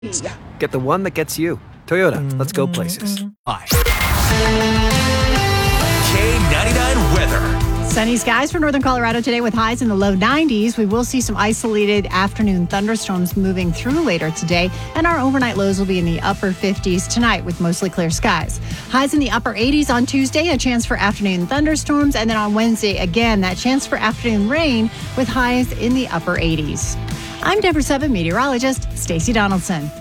Get the one that gets you. Toyota, let's go places. Hi. K99 weather. Sunny skies for northern Colorado today with highs in the low 90s. We will see some isolated afternoon thunderstorms moving through later today, and our overnight lows will be in the upper 50s tonight with mostly clear skies. Highs in the upper 80s on Tuesday, a chance for afternoon thunderstorms, and then on Wednesday, again, that chance for afternoon rain with highs in the upper 80s. I'm Denver 7 meteorologist Stacey Donaldson.